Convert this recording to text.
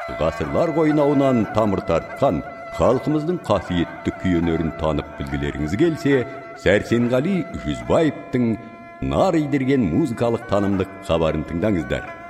ғасырлар қойнауынан тамыр тартқан халқымыздың қасиетті күй өнерін танып білгілеріңіз келсе, Сәрсенғали Жүзбаевтың нар идірген музыкалық танымдық хабарын тыңдаңыздар.